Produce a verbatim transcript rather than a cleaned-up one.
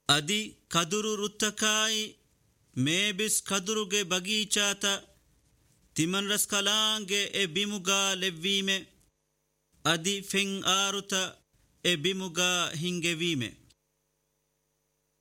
ಅದಿ ಕದುರು ರುತ್ತಕಾಯಿ ಮೇಬಿಸ್ ಕದುರುಗೆ ಬಗೀಚಾತ ತಿಮನ್ ರಸ್ ಕಲಾಂಗೆ ಎ ಬಿಮುಗ ಲೆವ್ವೀಮೆ ಅದಿ feng ಆರುತ A ಬಿಮುಗ ಹಿಂಗೆವೀಮೆ.